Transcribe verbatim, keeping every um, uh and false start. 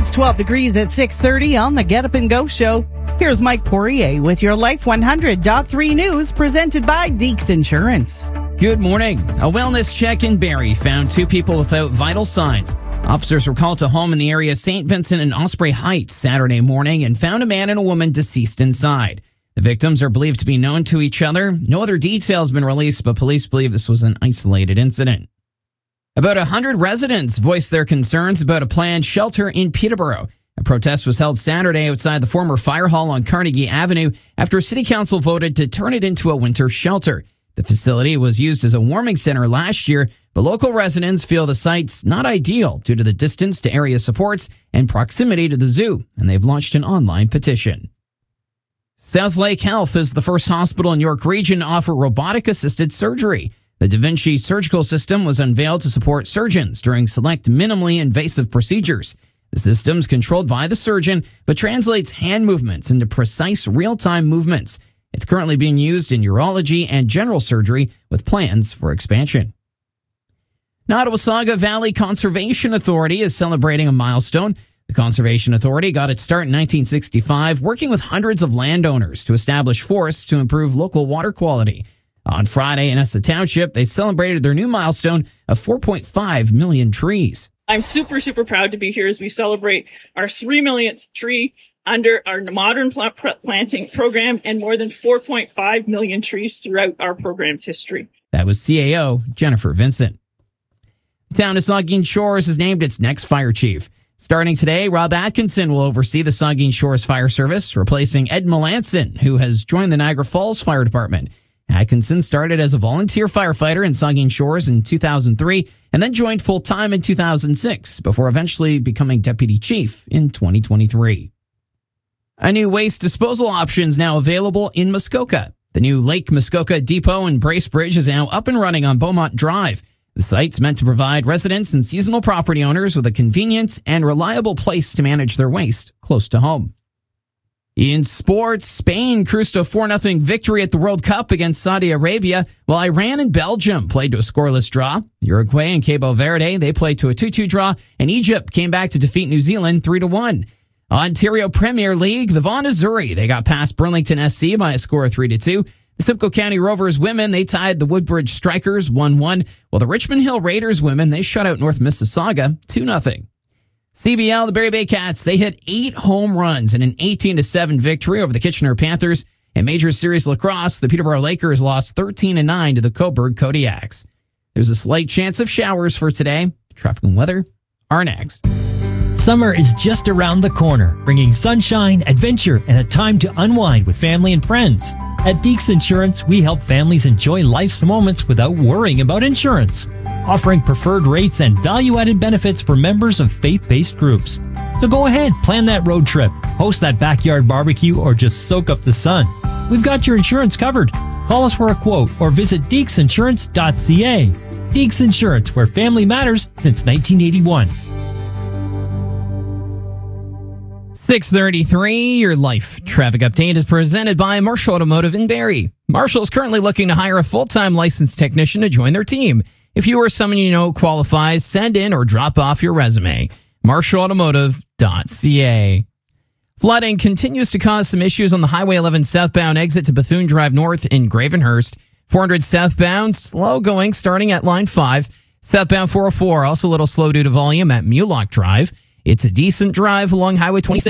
It's twelve degrees at six thirty on the Get Up and Go show. Here's Mike Poirier with your Life one hundred point three news presented by Deeks Insurance. Good morning. A wellness check in Barrie found two people without vital signs. Officers were called to a home in the area Saint Vincent and Osprey Heights Saturday morning and found a man and a woman deceased inside. The victims are believed to be known to each other. No other details have been released, but police believe this was an isolated incident. About one hundred residents voiced their concerns about a planned shelter in Peterborough. A protest was held Saturday outside the former fire hall on Carnegie Avenue after City Council voted to turn it into a winter shelter. The facility was used as a warming center last year, but local residents feel the site's not ideal due to the distance to area supports and proximity to the zoo, and they've launched an online petition. South Lake Health is the first hospital in York Region to offer robotic-assisted surgery. The Da Vinci surgical system was unveiled to support surgeons during select minimally invasive procedures. The system is controlled by the surgeon, but translates hand movements into precise real-time movements. It's currently being used in urology and general surgery with plans for expansion. Nottawasaga Valley Conservation Authority is celebrating a milestone. The Conservation Authority got its start in nineteen sixty-five, working with hundreds of landowners to establish forests to improve local water quality. On Friday in Essa Township, they celebrated their new milestone of four point five million trees. I'm super, super proud to be here as we celebrate our three millionth tree under our modern pl- planting program and more than four point five million trees throughout our program's history. That was C A O Jennifer Vincent. The town of Saugeen Shores has named its next fire chief. Starting today, Rob Atkinson will oversee the Saugeen Shores Fire Service, replacing Ed Melanson, who has joined the Niagara Falls Fire Department. Atkinson started as a volunteer firefighter in Saugeen Shores in two thousand three and then joined full-time in two thousand six before eventually becoming deputy chief in twenty twenty-three. A new waste disposal option is now available in Muskoka. The new Lake Muskoka Depot and Bracebridge is now up and running on Beaumont Drive. The site's meant to provide residents and seasonal property owners with a convenient and reliable place to manage their waste close to home. In sports, Spain cruised to a four nothing victory at the World Cup against Saudi Arabia, while Iran and Belgium played to a scoreless draw. Uruguay and Cabo Verde, they played to a two two draw, and Egypt came back to defeat New Zealand three to one. Ontario Premier League, the Vaughan Azzurri, they got past Burlington S C by a score of three to two. The Simcoe County Rovers women, they tied the Woodbridge Strikers one one, while the Richmond Hill Raiders women, they shut out North Mississauga two nothing. C B L, the Barrie Bay Cats, they hit eight home runs in an eighteen to seven victory over the Kitchener Panthers. In Major Series Lacrosse, the Peterborough Lakers lost thirteen to nine to the Cobourg Kodiaks. There's a slight chance of showers for today. Traffic and weather are next. Summer is just around the corner, bringing sunshine, adventure, and a time to unwind with family and friends. At Deeks Insurance, we help families enjoy life's moments without worrying about insurance, offering preferred rates and value-added benefits for members of faith-based groups. So go ahead, plan that road trip, host that backyard barbecue, or just soak up the sun. We've got your insurance covered. Call us for a quote or visit deeks insurance dot c a. Deeks Insurance, where family matters since nineteen eighty-one. six thirty-three, your life traffic update is presented by Marshall Automotive in Barrie. Marshall is currently looking to hire a full-time licensed technician to join their team. If you or someone you know qualifies, send in or drop off your resume. marshall automotive dot c a. Flooding continues to cause some issues on the Highway eleven southbound exit to Bethune Drive North in Gravenhurst. four hundred southbound, slow going starting at line five. Southbound four oh four, also a little slow due to volume at Mulock Drive. It's a decent drive along Highway twenty-six.